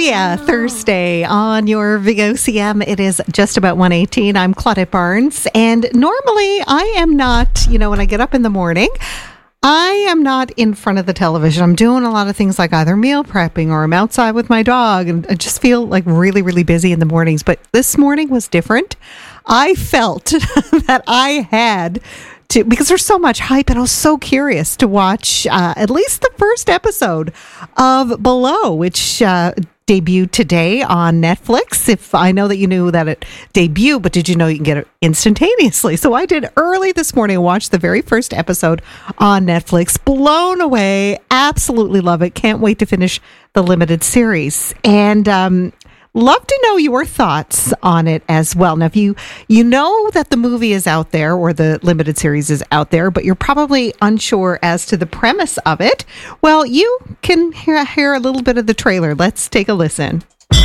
yeah, Thursday on your VOCM. It is just about 1:18. I'm Claudette Barnes, and normally I am not, when I get up in the morning, I am not in front of the television. I'm doing a lot of things like either meal prepping or I'm outside with my dog, and I just feel like really, really busy in the mornings. But this morning was different. I felt that I had to, because there's so much hype, and I was so curious to watch at least the first episode of Below, which debuted today on Netflix. If I know that you knew that it debuted, but did you know you can get it instantaneously? So I did early this morning, watched the very first episode on Netflix. Blown away. Absolutely love it. Can't wait to finish the limited series. And love to know your thoughts on it as well. Now, if you know that the movie is out there or the limited series is out there, but you're probably unsure as to the premise of it, well, you can hear a little bit of the trailer. Let's take a listen.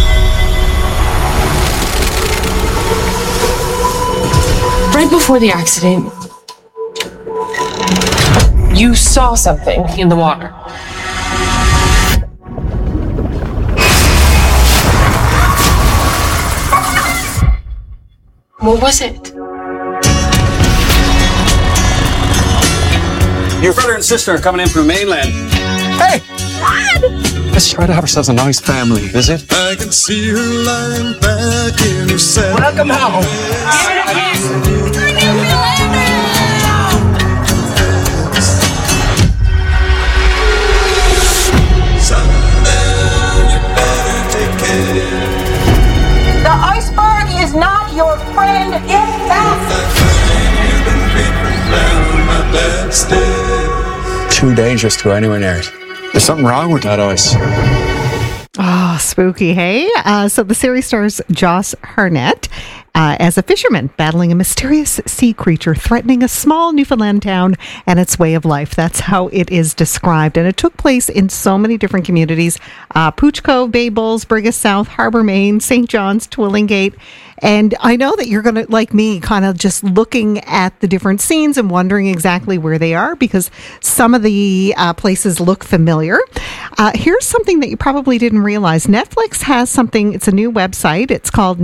Right before the accident, you saw something in the water. What was it? Your brother and sister are coming in from the mainland. Hey! What? Let's try to have ourselves a nice family visit. I can see her lying back in her cell. Welcome home. The iceberg is not your friend, it's fast. 'Too dangerous to go anywhere near it. There's something wrong with that ice. Oh, spooky, hey? So the series stars Josh Hartnett as a fisherman battling a mysterious sea creature threatening a small Newfoundland town and its way of life. That's how it is described. And it took place in so many different communities. Pooch Cove, Bay Bulls, Brigus South, Harbour, Maine, St. John's, Twillingate. And I know that you're going to, like me, kind of just looking at the different scenes and wondering exactly where they are because some of the places look familiar. Here's something that you probably didn't realize. Netflix has something, it's a new website. It's called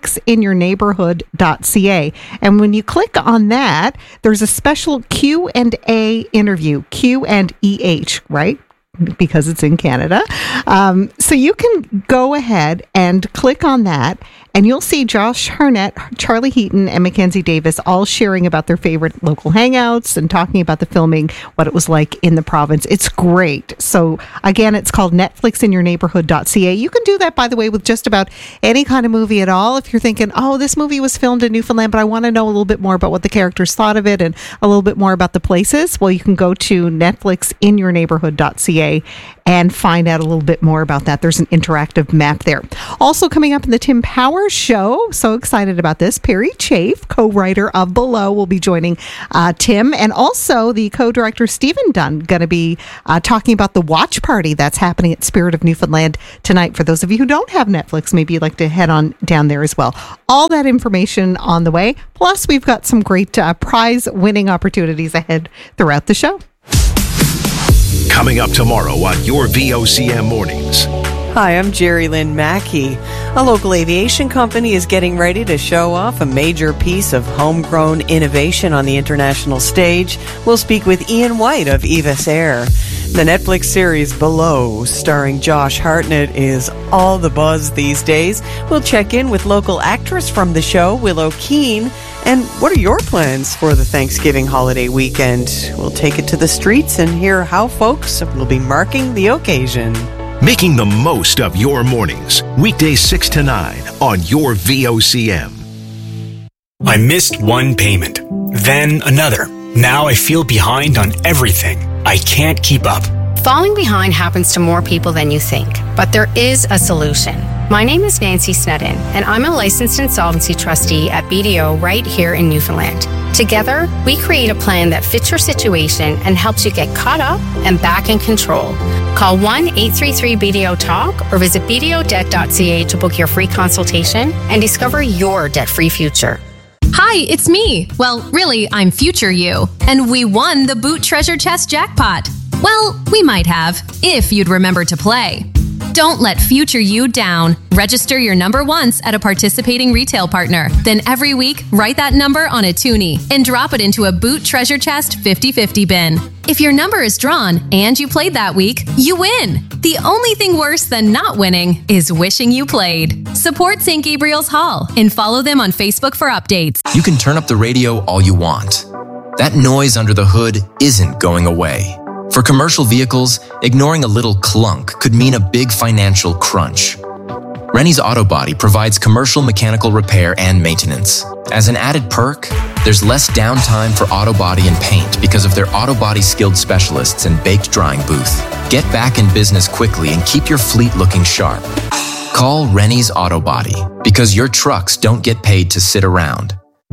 netflixinyourneighborhood.ca. And when you click on that, there's a special Q&A interview, Q&EH, right? Because it's in Canada. So you can go ahead and click on that, and you'll see Josh Hartnett, Charlie Heaton, and Mackenzie Davis all sharing about their favorite local hangouts and talking about the filming, what it was like in the province. It's great. So again, it's called netflixinyourneighborhood.ca. You can do that, by the way, with just about any kind of movie at all. If you're thinking, oh, this movie was filmed in Newfoundland, but I want to know a little bit more about what the characters thought of it and a little bit more about the places, well, you can go to netflixinyourneighborhood.ca and find out a little bit more about that. There's an interactive map there. Also coming up in the Tim Powers Show, so excited about this, Perry Chafe, co-writer of Below, will be joining Tim, and also the co-director Stephen Dunn going to be talking about the watch party that's happening at Spirit of Newfoundland tonight. For those of you who don't have Netflix, maybe you'd like to head on down there as well. All that information on the way. Plus, we've got some great prize-winning opportunities ahead throughout the show. Coming up tomorrow on your VOCM Mornings. Hi, I'm Jerry Lynn Mackey. A local aviation company is getting ready to show off a major piece of homegrown innovation on the international stage. We'll speak with Ian White of Evis Air. The Netflix series Below, starring Josh Hartnett, is all the buzz these days. We'll check in with local actress from the show, Willow Keane. And what are your plans for the Thanksgiving holiday weekend? We'll take it to the streets and hear how folks will be marking the occasion. Making the most of your mornings. Weekdays 6 to 9 on your VOCM. I missed one payment, then another. Now I feel behind on everything. I can't keep up. Falling behind happens to more people than you think, but there is a solution. My name is Nancy Snedden, and I'm a licensed insolvency trustee at BDO right here in Newfoundland. Together, we create a plan that fits your situation and helps you get caught up and back in control. Call 1-833-BDO-TALK or visit bdodebt.ca to book your free consultation and discover your debt-free future. Hi, it's me. Well, really, I'm future you. And we won the Boot Treasure Chest jackpot. Well, we might have, if you'd remember to play. Don't let future you down. Register your number once at a participating retail partner. Then every week, write that number on a toonie and drop it into a Boot Treasure Chest 50/50 bin. If your number is drawn and you played that week, you win. The only thing worse than not winning is wishing you played. Support St. Gabriel's Hall and follow them on Facebook for updates. You can turn up the radio all you want. That noise under the hood isn't going away. For commercial vehicles, ignoring a little clunk could mean a big financial crunch. Rennie's Auto Body provides commercial mechanical repair and maintenance. As an added perk, there's less downtime for auto body and paint because of their auto body skilled specialists and baked drying booth. Get back in business quickly and keep your fleet looking sharp. Call Rennie's Auto Body because your trucks don't get paid to sit around.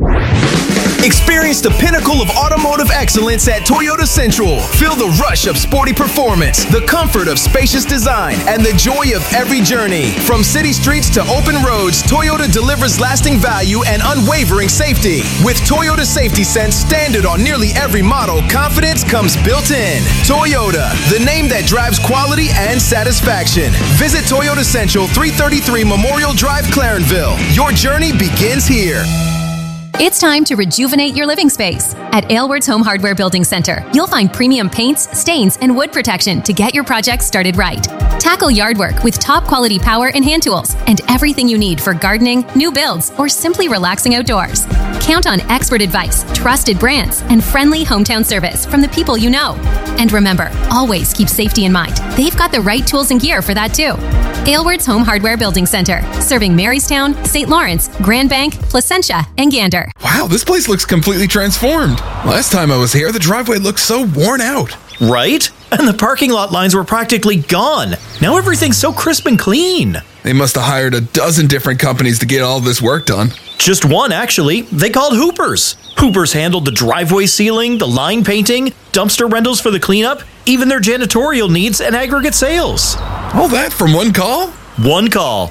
Experience the pinnacle of automotive excellence at Toyota Central. Feel the rush of sporty performance, the comfort of spacious design, and the joy of every journey. From city streets to open roads, Toyota delivers lasting value and unwavering safety. With Toyota Safety Sense standard on nearly every model, confidence comes built in. Toyota, the name that drives quality and satisfaction. Visit Toyota Central, 333 Memorial Drive, Clarenville. Your journey begins here. It's time to rejuvenate your living space. At Aylward's Home Hardware Building Center, you'll find premium paints, stains, and wood protection to get your project started right. Tackle yard work with top quality power and hand tools and everything you need for gardening, new builds, or simply relaxing outdoors. Count on expert advice, trusted brands, and friendly hometown service from the people you know. And remember, always keep safety in mind. They've got the right tools and gear for that too. Aylward's Home Hardware Building Center, serving Marystown, St. Lawrence, Grand Bank, Placentia, and Gander. Wow, this place looks completely transformed. Last time I was here, the driveway looked so worn out. Right? And the parking lot lines were practically gone. Now everything's so crisp and clean. They must have hired a dozen different companies to get all this work done. Just one, actually. They called Hoopers. Hoopers handled the driveway sealing, the line painting, dumpster rentals for the cleanup, even their janitorial needs and aggregate sales. All that from one call? One call.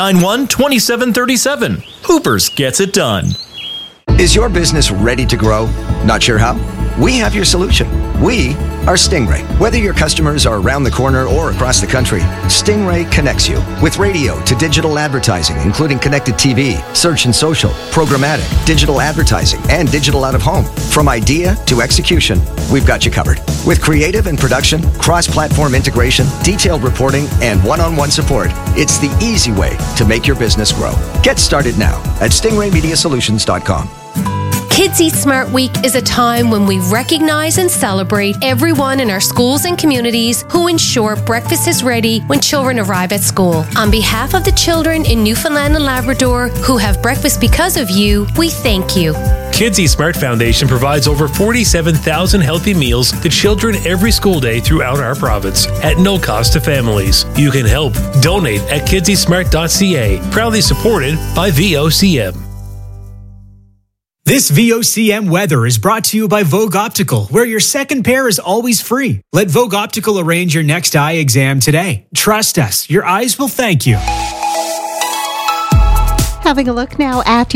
891-2737. Hoopers gets it done. Is your business ready to grow? Not sure how? We have your solution. We are Stingray. Whether your customers are around the corner or across the country, Stingray connects you with radio to digital advertising, including connected TV, search and social, programmatic, digital advertising, and digital out-of-home. From idea to execution, we've got you covered. With creative and production, cross-platform integration, detailed reporting, and one-on-one support, it's the easy way to make your business grow. Get started now at stingraymediasolutions.com. Kids Eat Smart Week is a time when we recognize and celebrate everyone in our schools and communities who ensure breakfast is ready when children arrive at school. On behalf of the children in Newfoundland and Labrador who have breakfast because of you, we thank you. Kids Eat Smart Foundation provides over 47,000 healthy meals to children every school day throughout our province at no cost to families. You can help. Donate at kidseatsmart.ca. Proudly supported by VOCM. This VOCM weather is brought to you by Vogue Optical, where your second pair is always free. Let Vogue Optical arrange your next eye exam today. Trust us, your eyes will thank you. Having a look now at